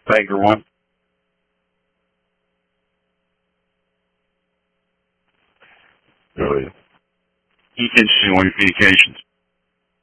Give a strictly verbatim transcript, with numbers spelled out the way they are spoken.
Tiger One. Oh, yeah. He can see on vacations.